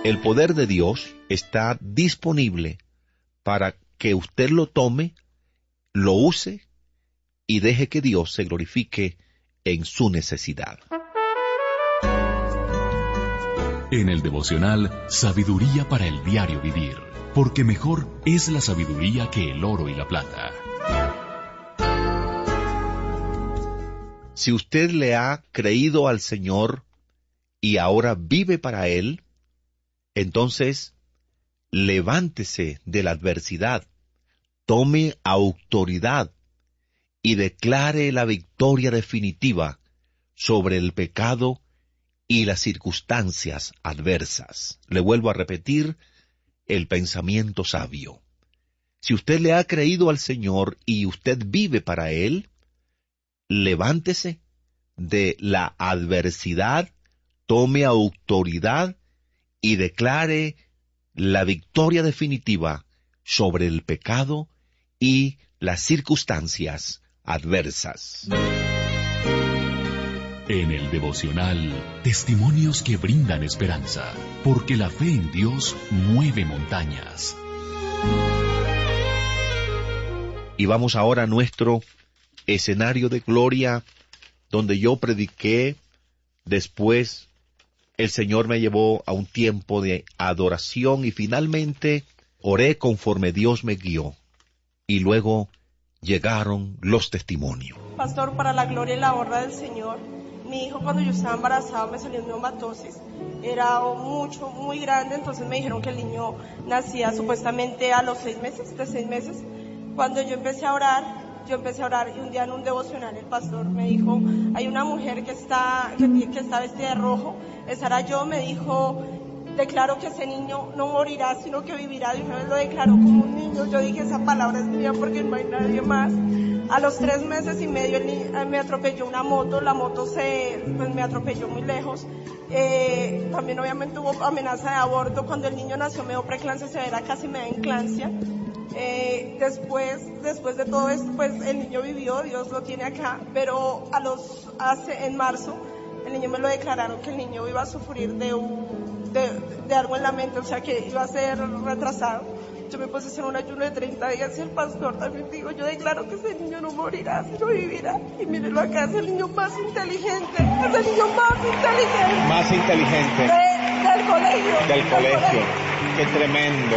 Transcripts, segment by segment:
El poder de Dios está disponible para que usted lo tome, lo use y deje que Dios se glorifique en su necesidad. En el devocional Sabiduría para el diario vivir, porque mejor es la sabiduría que el oro y la plata. Si usted le ha creído al Señor y ahora vive para Él, entonces levántese de la adversidad, tome autoridad y declare la victoria definitiva sobre el pecado y las circunstancias adversas. Le vuelvo a repetir el pensamiento sabio. Si usted le ha creído al Señor y usted vive para Él, levántese de la adversidad, tome autoridad y declare la victoria definitiva sobre el pecado y las circunstancias adversas. En el devocional, testimonios que brindan esperanza, porque la fe en Dios mueve montañas. Y vamos ahora a nuestro escenario de gloria, donde yo prediqué. Después el Señor me llevó a un tiempo de adoración y finalmente oré conforme Dios me guió. Y luego llegaron los testimonios. Pastor, para la gloria y la honra del Señor, mi hijo cuando yo estaba embarazada me salió neumatosis. Era muy grande, entonces me dijeron que el niño nacía supuestamente a los 6 meses, de 6 meses. Cuando yo empecé a orar y un día en un devocional el pastor me dijo, hay una mujer que está vestida de rojo, esa era yo, me dijo, declaro que ese niño no morirá, sino que vivirá. De una vez lo declaró como un niño. Yo dije, esa palabra es mía porque no hay nadie más. A los 3 meses y medio me atropelló una moto, la moto me atropelló muy lejos. También obviamente hubo amenaza de aborto. Cuando el niño nació me dio preeclampsia severa, casi me da enclampsia. Después de todo esto, pues el niño vivió, Dios lo tiene acá, pero en marzo, el niño me lo declararon que el niño iba a sufrir de algo en la mente, o sea que iba a ser retrasado. Yo me puse a hacer un ayuno de 30 días y el pastor también dijo, yo declaro que ese niño no morirá, sino vivirá. Y mírenlo acá, es el niño más inteligente, Más inteligente. Del colegio. Del colegio. Qué tremendo.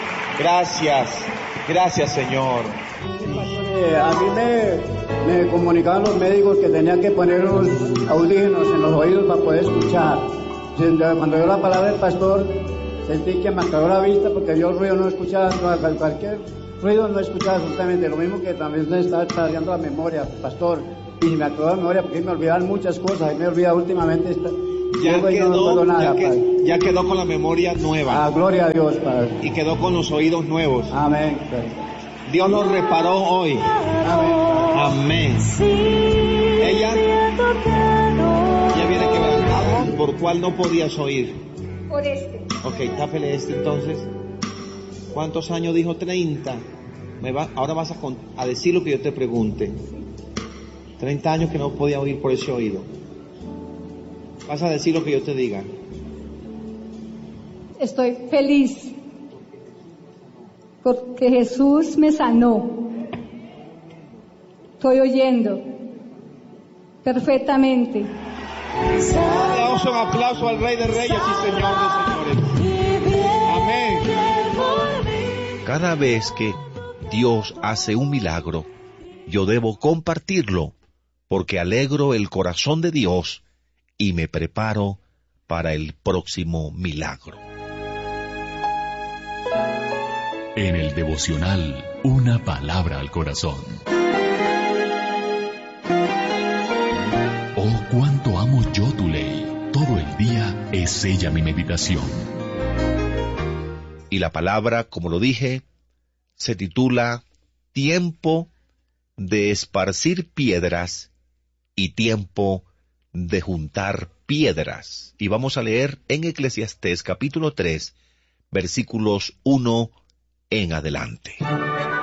Gracias Señor. A mí me comunicaban los médicos que tenía que poner unos audífonos en los oídos para poder escuchar. Cuando yo la palabra del pastor, sentí que me aclaró la vista porque yo el ruido no escuchaba, cualquier ruido no escuchaba absolutamente. Lo mismo que también me está trayendo la memoria, pastor, y me aclaró la memoria porque me olvidaban muchas cosas, y me olvidaba últimamente ya quedó con la memoria nueva. Gloria a Dios, Padre. Y quedó con los oídos nuevos. Amén. Dios nos reparó hoy. Amén. Ella viene quebrantada. ¿Por cuál no podías oír? Por este. Ok, tápele este entonces. ¿Cuántos años dijo? 30. Ahora vas a decir lo que yo te pregunte. 30 años que no podía oír por ese oído. Vas a decir lo que yo te diga. Estoy feliz porque Jesús me sanó. Estoy oyendo perfectamente. Damos un aplauso al Rey de Reyes y Señor de Señores. Amén. Cada vez que Dios hace un milagro, yo debo compartirlo, porque alegro el corazón de Dios y me preparo para el próximo milagro. En el devocional, una palabra al corazón. Oh, cuánto amo yo tu ley. Todo el día es ella mi meditación. Y la palabra, como lo dije, se titula Tiempo de esparcir piedras y tiempo de juntar piedras. Y vamos a leer en Eclesiastés capítulo 3, versículos 1 en adelante.